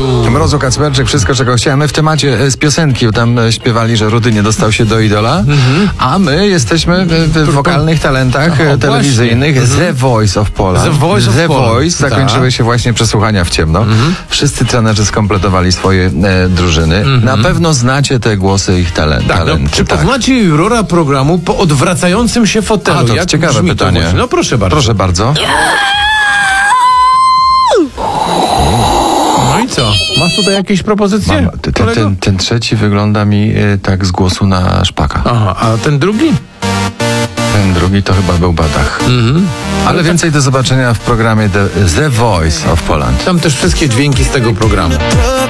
Mrozu Kacperczyk, Wszystko, czego chciałem. My w temacie z piosenki, tam śpiewali, że Rudy nie dostał się do Idola, a my jesteśmy w wokalnych talentach telewizyjnych. The Voice of Poland. The Voice zakończyły się właśnie przesłuchania w ciemno. Wszyscy trenerzy skompletowali swoje drużyny. Na pewno znacie te głosy ich talenty. Czy poznacie jurora programu po odwracającym się fotelu? A, to Jak ciekawe brzmi pytanie. To no proszę bardzo. Proszę bardzo. No i co? Masz tutaj jakieś propozycje? Ten trzeci wygląda mi tak z głosu na Szpaka. Aha, a ten drugi? Ten drugi to chyba był Badach. Ale więcej do zobaczenia w programie The Voice of Poland. Tam też wszystkie dźwięki z tego programu.